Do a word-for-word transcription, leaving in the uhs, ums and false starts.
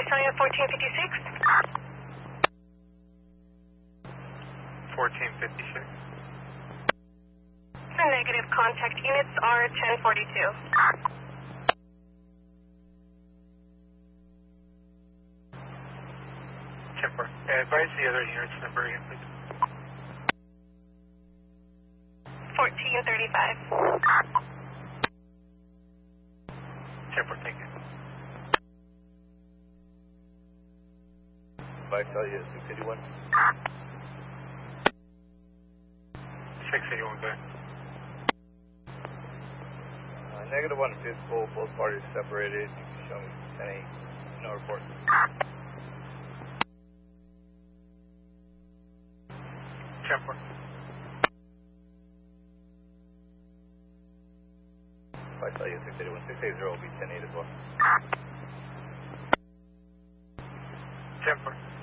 Visalia fourteen fifty-six. fourteen fifty-six. The negative contact units are ten forty-two. ten four. Uh, advise the other units number again, please. fourteen thirty-five. ten four, thank you. Visalia six eighty-one. six eighty-one, go ahead. Uh, negative one physical, both parties separated. You can show me ten eight. No report. ten four. Visalia six eighty-one. six eighty will be ten eight as well. ten four.